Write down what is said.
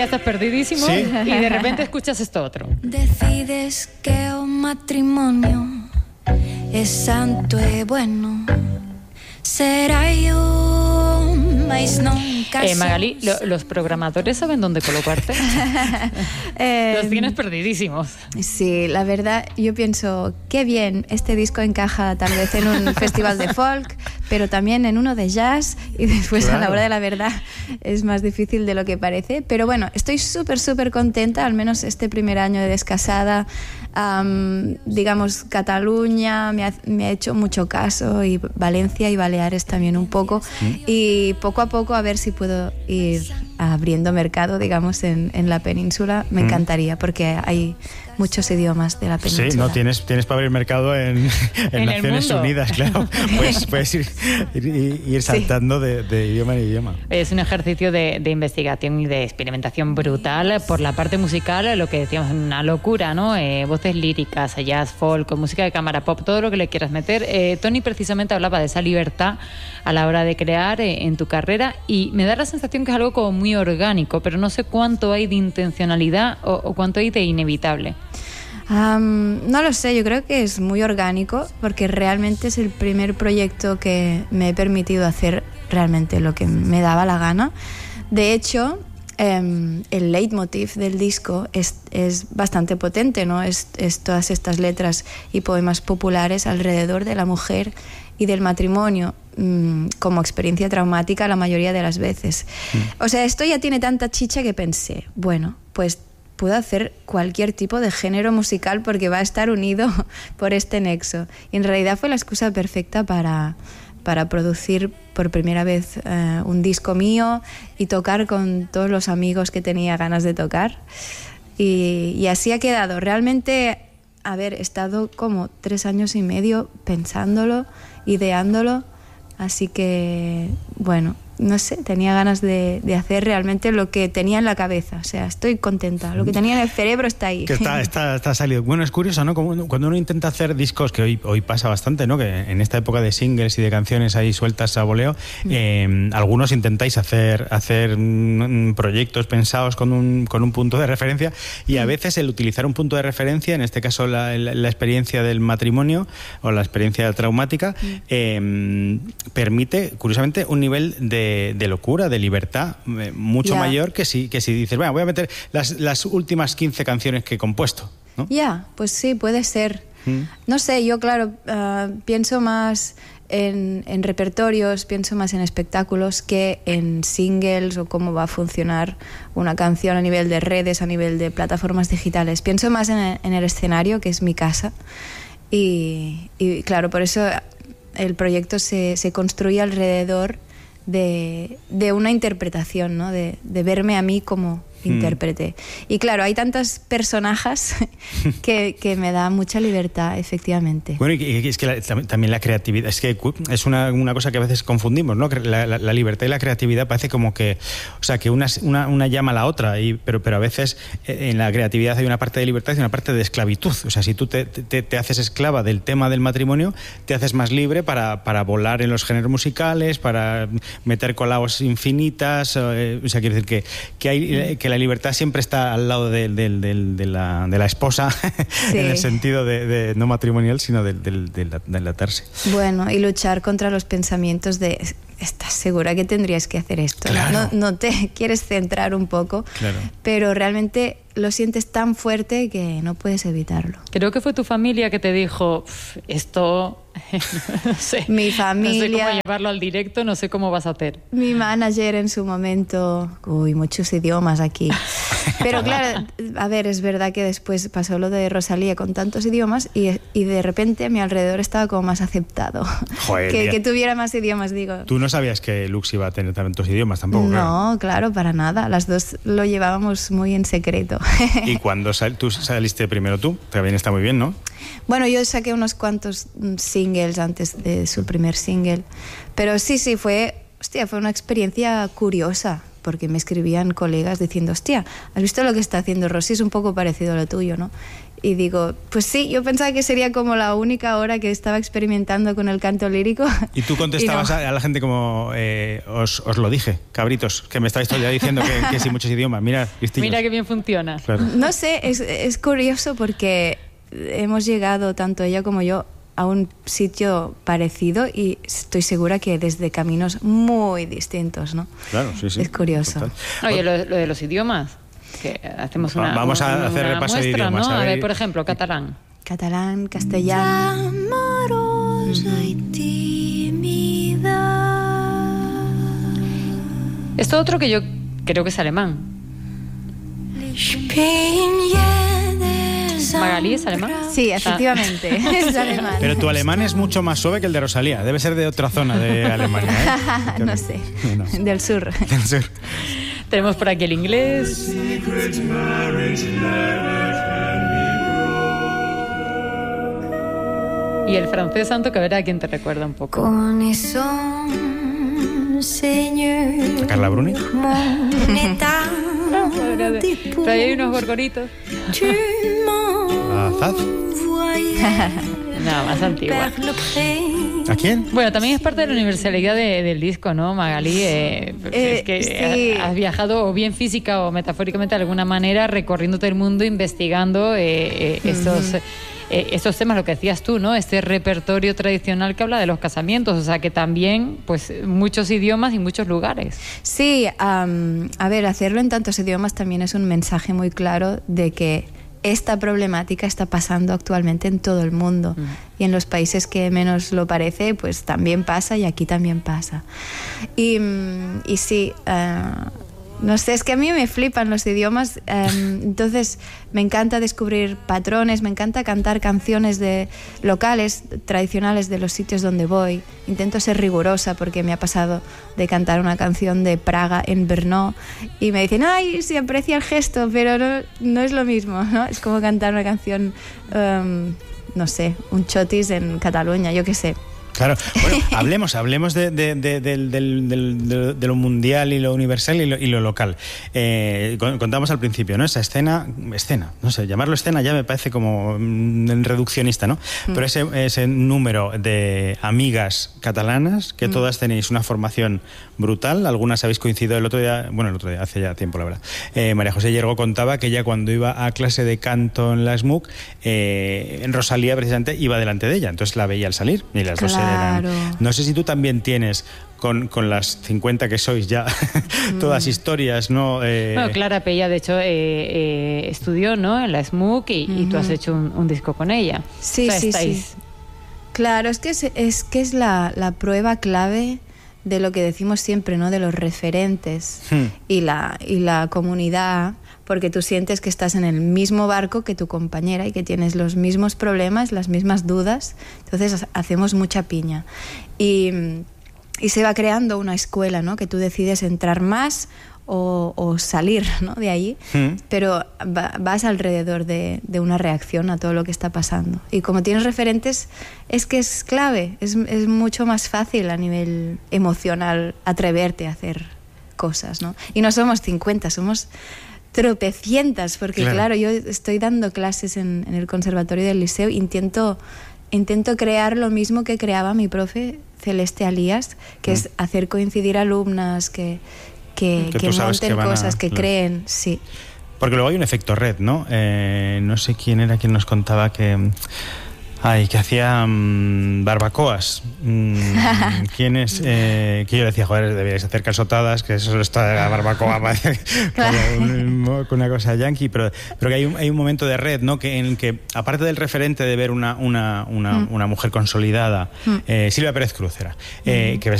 estás perdidísimo, ¿sí? Y de repente escuchas esto otro. Decides que un matrimonio es santo y bueno, será yo, mas nunca Magali, ¿los programadores saben dónde colocarte? Los tienes perdidísimos. Sí, la verdad, yo pienso, qué bien, este disco encaja tal vez en un festival de folk, pero también en uno de jazz, y después claro, a la hora de la verdad es más difícil de lo que parece. Pero bueno, estoy súper contenta, al menos este primer año de Descasada. Digamos, Cataluña me ha hecho mucho caso, y Valencia y Baleares también un poco, y poco a poco a ver si puedo ir abriendo mercado, digamos, en la península. Me encantaría, porque hay muchos idiomas de la península. Sí, no tienes para abrir mercado en Naciones Unidas, claro. Puedes ir saltando de idioma en idioma. Es un ejercicio de investigación y de experimentación brutal. Por la parte musical, lo que decíamos, una locura, ¿no? Voces líricas, jazz, folk, música de cámara, pop, todo lo que le quieras meter. Tony precisamente hablaba de esa libertad a la hora de crear en tu carrera, y me da la sensación que es algo como muy orgánico, pero no sé cuánto hay de intencionalidad o cuánto hay de inevitable. No lo sé, yo creo que es muy orgánico, porque realmente es el primer proyecto que me he permitido hacer realmente lo que me daba la gana. De hecho, el leitmotiv del disco es bastante potente, ¿no? Es todas estas letras y poemas populares alrededor de la mujer y del matrimonio como experiencia traumática la mayoría de las veces. O sea, esto ya tiene tanta chicha que pensé, bueno, pues puedo hacer cualquier tipo de género musical porque va a estar unido por este nexo. Y en realidad fue la excusa perfecta para producir por primera vez un disco mío y tocar con todos los amigos que tenía ganas de tocar. Y así ha quedado. Realmente, he estado como 3 años y medio pensándolo, ideándolo, así que, bueno, no sé, tenía ganas de hacer realmente lo que tenía en la cabeza. O sea, estoy contenta. Lo que tenía en el cerebro está ahí. Que está salido. Bueno, es curioso, ¿no? Como cuando uno intenta hacer discos, que hoy pasa bastante, ¿no? Que en esta época de singles y de canciones ahí sueltas a voleo, algunos intentáis hacer proyectos pensados con un punto de referencia, y a veces el utilizar un punto de referencia, en este caso la experiencia del matrimonio o la experiencia traumática, permite, curiosamente, un nivel de locura, de libertad mucho mayor que si dices, bueno, voy a meter las últimas 15 canciones que he compuesto, ¿no? Pues sí, puede ser. No sé, yo claro, pienso más en repertorios, pienso más en espectáculos que en singles o cómo va a funcionar una canción a nivel de redes, a nivel de plataformas digitales. Pienso más en el escenario, que es mi casa, y claro, por eso el proyecto se construye alrededor de una interpretación, ¿no? De verme a mí como intérprete. Y claro, hay tantas personajes que me da mucha libertad, efectivamente. Bueno, y es que también la creatividad, es que es una cosa que a veces confundimos, ¿no? La libertad y la creatividad parece como que, o sea, que una llama a la otra, pero a veces en la creatividad hay una parte de libertad y una parte de esclavitud. O sea, si tú te haces esclava del tema del matrimonio, te haces más libre para volar en los géneros musicales, para meter colados infinitas. O sea, quiero decir que la libertad siempre está al lado de la esposa, sí. En el sentido de no matrimonial, sino de latarse. Bueno, y luchar contra los pensamientos de ¿estás segura que tendrías que hacer esto? Claro. No te quieres centrar un poco, claro. Pero realmente lo sientes tan fuerte que no puedes evitarlo. Creo que fue tu familia que te dijo, esto... no sé. Mi familia... No sé cómo llevarlo al directo, no sé cómo vas a hacer. Mi manager en su momento... muchos idiomas aquí. Pero claro, es verdad que después pasó lo de Rosalía con tantos idiomas y de repente a mi alrededor estaba como más aceptado. Joder, que tuviera más idiomas, digo. ¿Tú no sabías que Lux iba a tener tantos idiomas tampoco? No, claro, para nada. Las dos lo llevábamos muy en secreto. ¿Y cuando tú saliste primero tú? También está muy bien, ¿no? Bueno, yo saqué unos cuantos singles antes de su primer single. Pero sí, fue una experiencia curiosa, porque me escribían colegas diciendo, hostia, ¿has visto lo que está haciendo Rosy? Es un poco parecido a lo tuyo, ¿no? Y digo, pues sí, yo pensaba que sería como la única hora que estaba experimentando con el canto lírico. Y tú contestabas a la gente como, os lo dije, cabritos, que me estáis todavía diciendo que sí, muchos idiomas. Mira, listillos. Mira qué bien funciona. Claro. No sé, es curioso porque hemos llegado, tanto ella como yo, a un sitio parecido y estoy segura que desde caminos muy distintos, ¿no? Claro, sí, sí. Es curioso. Total. Oye, lo de los idiomas, que hacemos Vamos a hacer repaso muestra, de idiomas. ¿no? A ver, por ejemplo, catalán. Catalán, castellano. Amorosa y tímida. Esto otro que yo creo que es alemán. ¿Magalí es alemán? Sí, efectivamente, es alemán. Pero tu alemán es mucho más suave que el de Rosalía. Debe ser de otra zona de Alemania, ¿eh? No sé, del sur. Del sur. Tenemos por aquí el inglés. Y el francés santo, que verá a quién te recuerda un poco. ¿A Carla Bruni? Trae ahí unos gorgoritos. ¿A Zaz? No, más antigua. ¿A quién? Bueno, también es parte de la universalidad del disco, ¿no, Magalí? Es que sí. has viajado o bien física o metafóricamente de alguna manera recorriéndote el mundo investigando estos temas, lo que decías tú, ¿no? Este repertorio tradicional que habla de los casamientos, o sea que también, pues, muchos idiomas y muchos lugares. Sí, a ver, hacerlo en tantos idiomas también es un mensaje muy claro de que esta problemática está pasando actualmente en todo el mundo. Y en los países que menos lo parece, pues también pasa y aquí también pasa. Y sí, no sé, es que a mí me flipan los idiomas, entonces me encanta descubrir patrones, me encanta cantar canciones locales, tradicionales de los sitios donde voy. Intento ser rigurosa porque me ha pasado de cantar una canción de Praga en Brno y me dicen, ay, se aprecia el gesto, pero no es lo mismo, ¿no? Es como cantar una canción, no sé, un chotis en Cataluña, yo qué sé. Claro, bueno, hablemos de lo mundial y lo universal y lo local. Contamos al principio, ¿no? Esa escena, no sé, llamarlo escena ya me parece como reduccionista, ¿no? Pero ese número de amigas catalanas, que todas tenéis una formación brutal, algunas habéis coincidido el otro día, hace ya tiempo, la verdad. María José Yergo contaba que ella cuando iba a clase de canto en la SMUC, en Rosalía precisamente iba delante de ella, entonces la veía al salir y las dos eran... No sé si tú también tienes con las 50 que sois ya todas historias, ¿no? Bueno, Clara Pella, de hecho, estudió, ¿no?, en la SMUC y tú has hecho un disco con ella. Sí, o sea, sí, estáis... sí. Claro, es que es la prueba clave de lo que decimos siempre, ¿no?, de los referentes y la comunidad, porque tú sientes que estás en el mismo barco que tu compañera y que tienes los mismos problemas, las mismas dudas, entonces hacemos mucha piña. Y se va creando una escuela, ¿no?, que tú decides entrar más o salir, ¿no?, de allí, pero vas alrededor de una reacción a todo lo que está pasando. Y como tienes referentes, es que es clave, es mucho más fácil a nivel emocional atreverte a hacer cosas, ¿no? Y no somos 50, somos tropecientas, porque claro, yo estoy dando clases en el Conservatorio del Liceo, intento crear lo mismo que creaba mi profe Celeste Alías, que es hacer coincidir alumnas, que monten cosas, que creen, sí. Porque luego hay un efecto red, ¿no? No sé quién era quien nos contaba que hacía barbacoas. ¿Quién es? Que yo decía, joder, deberíais hacer calzotadas, que eso está de la barbacoa, como una cosa yankee, pero que hay un momento de red, ¿no?, en el que, aparte del referente de ver una mujer consolidada, Silvia Pérez Cruz era, que